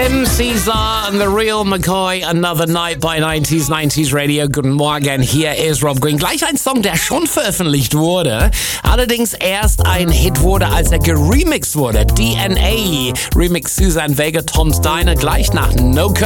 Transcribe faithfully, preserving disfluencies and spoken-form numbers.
Tim Caesar and the Real McCoy, Another Night bei neunzig neunzig Radio. Guten Morgen, hier ist Rob Green. Gleich ein Song, der schon veröffentlicht wurde, allerdings erst ein Hit wurde, als er geremixed wurde. D N A Remix Suzanne Vega, Tom Steiner, gleich nach No Code.